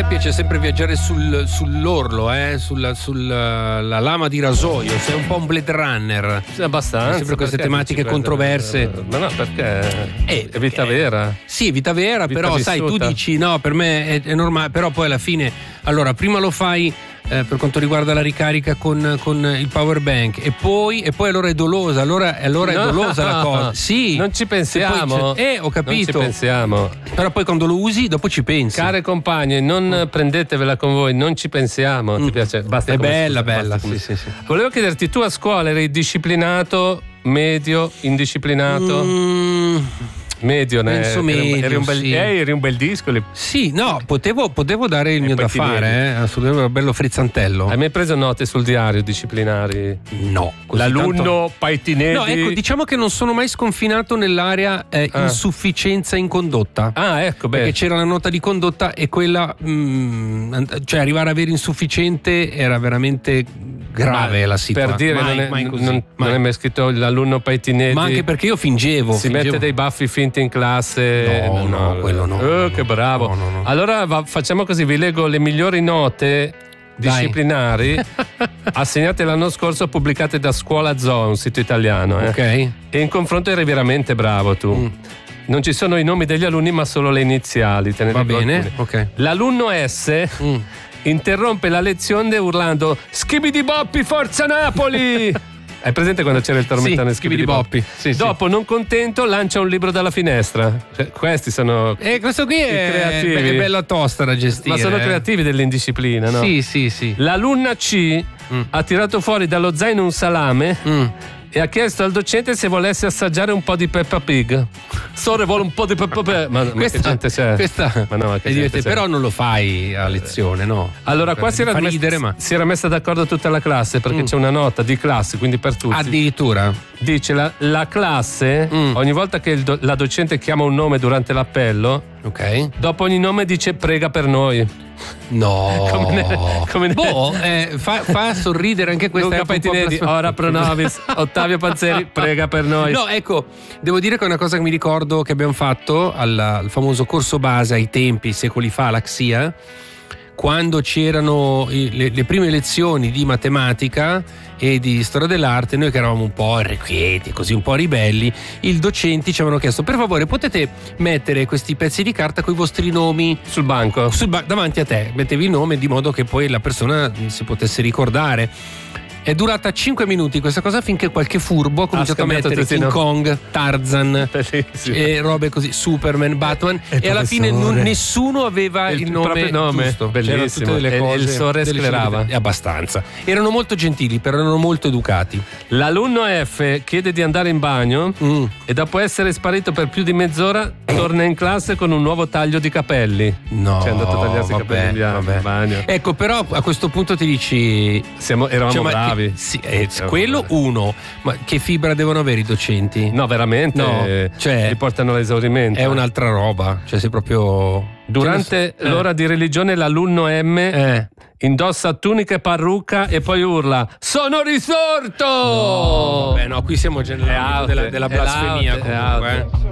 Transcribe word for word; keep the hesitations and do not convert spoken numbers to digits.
piace sempre viaggiare sul, sull'orlo, eh? Sulla, sulla la lama di rasoio. Sei un po' un Blade Runner. Sì, abbastanza. Sempre queste tematiche dici, controverse. Ma no, perché Eh, è vita eh, vera. Sì, vita vera, Vita però vissuta. sai, tu dici no, per me è, è normale, però poi alla fine, allora, prima lo fai eh, per quanto riguarda la ricarica con, con il power bank e poi, e poi allora è dolosa, allora, allora No, è dolosa la cosa. Sì. Non ci Se poi pensiamo. c'è- eh, ho capito. Non ci pensiamo. Però poi quando lo usi, dopo ci pensi. Care compagne, non prendetevela con voi, non ci pensiamo. Ti piace? Basta È come bella, scusa, bella. basta come Sì, sì, sì. Volevo chiederti, tu a scuola eri disciplinato, medio, indisciplinato? Mm, Medio, ne? penso eri, un- eri medio, un bel, sì. eh, eri un bel disco. li- sì, no, potevo, potevo dare il mio poi da ti vedi. fare, eh, assolutamente, un bello frizzantello. Hai mai preso note sul diario disciplinari? No, così L'alunno tanto- Paitinelli. No, ecco, diciamo che non sono mai sconfinato nell'area eh, Ah. insufficienza in condotta. Ah, ecco, beh. Perché c'era la nota di condotta e quella, mm, cioè arrivare a avere insufficiente era veramente grave Ma la situazione. Per dire, mai, non, è, mai così, non, mai. non è mai scritto l'alunno Paitinelli. Ma anche perché io fingevo. si fingevo. mette dei baffi finti in classe. No, no, quello no, Oh, no, che no. bravo. No, no, no. Allora va- facciamo così, vi leggo le migliori note disciplinari assegnate l'anno scorso, pubblicate da Scuola Zoo, un sito italiano. eh. Ok. E in confronto eri veramente bravo tu. Mm. Non ci sono i nomi degli alunni, ma solo le iniziali. Te ne Va dico bene, alcune. ok. L'alunno S Mm. interrompe la lezione urlando Schibidi Boppi, Forza Napoli! Hai presente quando c'era il tormentone Sì, Schibidi Schibidi Boppi? Boppi. Sì, sì. Dopo, non contento, lancia un libro dalla finestra. Cioè, questi sono. E questo qui è, creativi. è bella tosta da gestire. Ma sono eh. creativi dell'indisciplina, no? Sì, sì, sì. L'alunna C Mm. ha tirato fuori dallo zaino un salame Mm. e ha chiesto al docente se volesse assaggiare un po' di Peppa Pig. Sore vuole un po' di Peppa Pig. Ma, ma che gente c'è? questa Ma no, ma che è gente divertente, c'è? però non lo fai a lezione, no? Allora, qua si era, Fa messa, ridere, ma si era messa d'accordo tutta la classe perché c'è una nota di classe, quindi per tutti. addirittura. Dice la, la classe, Mm. ogni volta che il do- la docente chiama un nome durante l'appello, Ok. dopo ogni nome dice prega per noi. No. Come ne- come ne- Boh, eh, fa, fa sorridere anche questa. Luca è un po' Paitinelli, plasma- ora pro nobis, Ottavio Panzeri, prega per noi. No, ecco, devo dire che è una cosa che mi ricordo che abbiamo fatto al, al famoso corso base ai tempi, secoli fa, alla X I A, quando c'erano i- le, le prime lezioni di matematica e di storia dell'arte, noi che eravamo un po' irrequieti, così un po' ribelli, i docenti ci avevano chiesto: per favore potete mettere questi pezzi di carta con i vostri nomi Sul banco. sul ba- davanti a te, mettevi il nome di modo che poi la persona si potesse ricordare. È durata cinque minuti questa cosa finché qualche furbo ha cominciato a scambiato mettere tutti i King nomi. Kong, Tarzan Bellissimo. e robe così, Superman, Batman, E e, alla fine professore. non- nessuno aveva Il il, nome proprio nome, giusto. bellissimo. C'erano tutte delle E- e cose, il sore delle sclerava. scelte- abbastanza. Erano molto gentili, però erano molto educati. L'alunno F chiede di andare in bagno Mm. e dopo essere sparito per più di mezz'ora torna in classe con un nuovo taglio di capelli. No, Cioè, è andato a tagliarsi i vabbè, capelli in bianco, vabbè. in bagno. Ecco, però a questo punto ti dici Siamo, eravamo cioè, ma bravi. che- sì, eh, Siamo quello bravi. uno, ma che fibra devono avere i docenti? No, veramente. No, eh, cioè, li portano all'esaurimento. È un'altra roba, cioè sei proprio Durante cioè, l'ora di religione l'alunno M eh. indossa tunica e parrucca e poi urla "Sono risorto!" No, vabbè, no, qui siamo già nell'ambito È out, della, della è blasfemia out, è comunque, out. eh.